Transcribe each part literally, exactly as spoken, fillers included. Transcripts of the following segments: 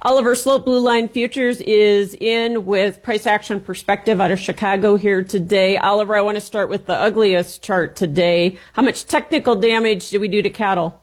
Oliver Slope, Blue Line Futures, is in with price action perspective out of Chicago here today. Oliver, I want to start with the ugliest chart today. How much technical damage did we do to cattle?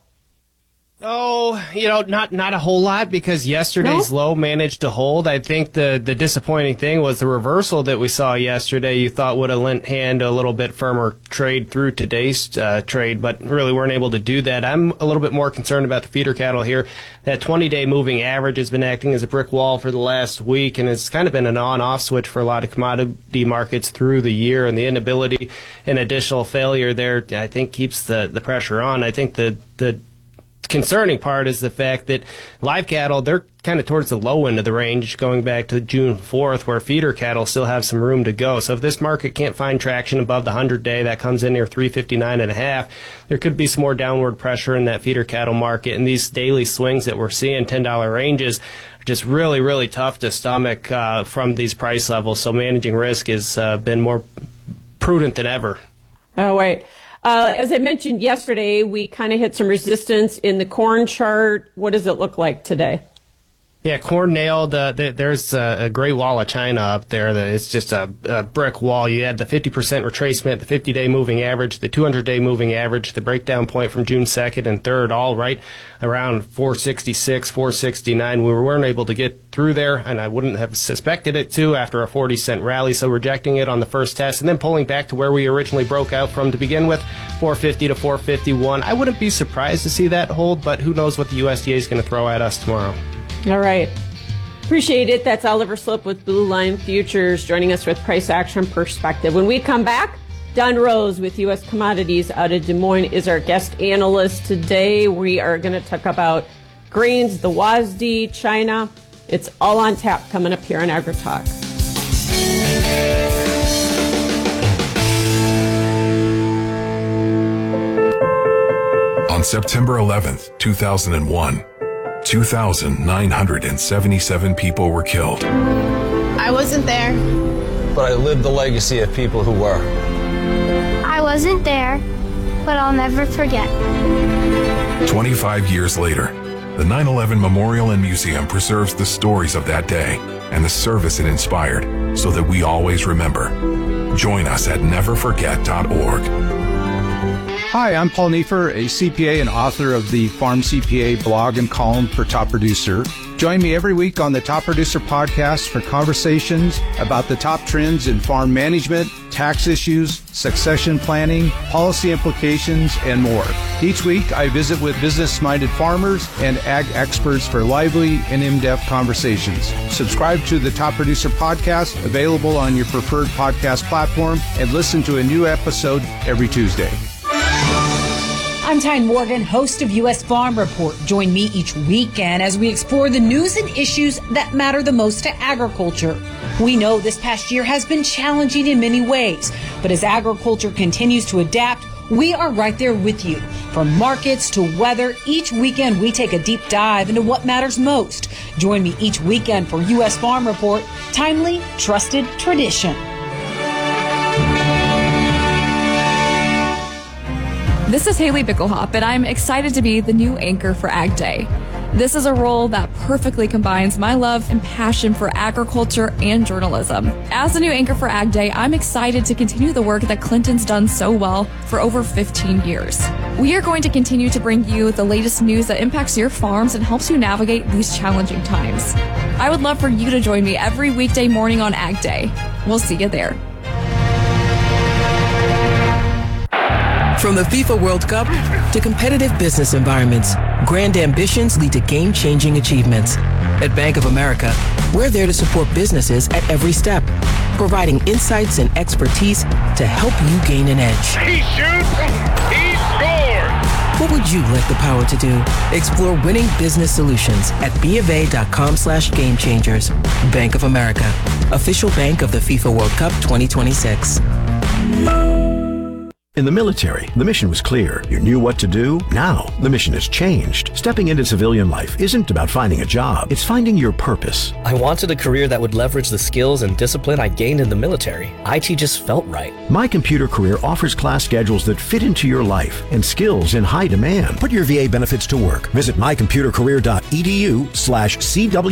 Oh, you know, not not a whole lot, because yesterday's No? low managed to hold. I think the, the disappointing thing was the reversal that we saw yesterday. You thought would have lent hand a little bit firmer trade through today's uh, trade, but really weren't able to do that. I'm a little bit more concerned about the feeder cattle here. That twenty-day moving average has been acting as a brick wall for the last week, and it's kind of been an on-off switch for a lot of commodity markets through the year, and the inability and additional failure there, I think, keeps the, the pressure on. I think the the concerning part is the fact that live cattle, they're kind of towards the low end of the range going back to June fourth, where feeder cattle still have some room to go. So if this market can't find traction above the hundred-day, that comes in near three fifty-nine and a half, there could be some more downward pressure in that feeder cattle market. And these daily swings that we're seeing, ten dollar ranges, are just really, really tough to stomach uh, from these price levels. So managing risk has uh, been more prudent than ever. Oh, wait. Uh, as I mentioned yesterday, we kind of hit some resistance in the corn chart. What does it look like today? Yeah, corn nailed. Uh, th- there's a, a great wall of China up there. That it's just a, a brick wall. You had the fifty percent retracement, the fifty-day moving average, the two hundred-day moving average, the breakdown point from June second and third, all right around four sixty-six, four sixty-nine. We weren't able to get through there, and I wouldn't have suspected it to after a forty cent rally. So rejecting it on the first test and then pulling back to where we originally broke out from to begin with, four fifty to four fifty-one. I wouldn't be surprised to see that hold, but who knows what the U S D A is going to throw at us tomorrow. All right. Appreciate it. That's Oliver Slope with Blue Line Futures joining us with price action perspective. When we come back, Don Rose with U S Commodities out of Des Moines is our guest analyst today. We are going to talk about grains, the W A S D, China. It's all on tap coming up here on AgriTalk. On September eleventh, two thousand one, two thousand nine hundred seventy-seven people were killed. I wasn't there. But I lived the legacy of people who were. I wasn't there, but I'll never forget. twenty-five years later, the nine eleven Memorial and Museum preserves the stories of that day and the service it inspired so that we always remember. Join us at never forget dot org. Hi, I'm Paul Neiffer, a C P A and author of the Farm C P A blog and column for Top Producer. Join me every week on the Top Producer podcast for conversations about the top trends in farm management, tax issues, succession planning, policy implications, and more. Each week, I visit with business-minded farmers and ag experts for lively and in-depth conversations. Subscribe to the Top Producer podcast, available on your preferred podcast platform, and listen to a new episode every Tuesday. I'm Tyne Morgan, host of U S Farm Report. Join me each weekend as we explore the news and issues that matter the most to agriculture. We know this past year has been challenging in many ways, but as agriculture continues to adapt, we are right there with you. From markets to weather, each weekend we take a deep dive into what matters most. Join me each weekend for U S Farm Report, timely, trusted tradition. This is Haley Bickelhop, and I'm excited to be the new anchor for Ag Day. This is a role that perfectly combines my love and passion for agriculture and journalism. As the new anchor for Ag Day, I'm excited to continue the work that Clinton's done so well for over fifteen years. We are going to continue to bring you the latest news that impacts your farms and helps you navigate these challenging times. I would love for you to join me every weekday morning on Ag Day. We'll see you there. From the FIFA World Cup to competitive business environments, grand ambitions lead to game-changing achievements. At Bank of America, we're there to support businesses at every step, providing insights and expertise to help you gain an edge. He shoots, he scores! What would you like the power to do? Explore winning business solutions at bofa.com slash game changers. Bank of America, official bank of the FIFA World Cup twenty twenty-six. In the military, the mission was clear. You knew what to do. Now, the mission has changed. Stepping into civilian life isn't about finding a job. It's finding your purpose. I wanted a career that would leverage the skills and discipline I gained in the military. I T just felt right. My Computer Career offers class schedules that fit into your life and skills in high demand. Put your V A benefits to work. Visit my computer career dot e d u slash C W.